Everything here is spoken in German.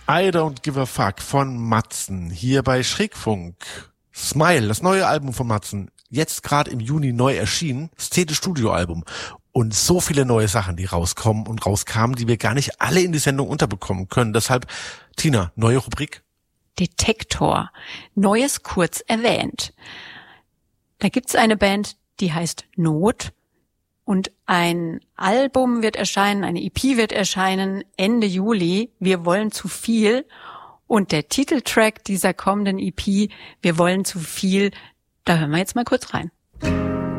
I Don't Give a Fuck von Matzen, hier bei Schrägfunk. Smile, das neue Album von Matzen, jetzt gerade im Juni neu erschienen, das 10. Studioalbum. Und so viele neue Sachen, die rauskommen und rauskamen, die wir gar nicht alle in die Sendung unterbekommen können. Deshalb, Tina, neue Rubrik? Detektor. Neues kurz erwähnt. Da gibt's eine Band, die heißt Not. Und ein Album wird erscheinen, eine EP wird erscheinen Ende Juli. Wir wollen zu viel. Und der Titeltrack dieser kommenden EP, Wir wollen zu viel, da hören wir jetzt mal kurz rein.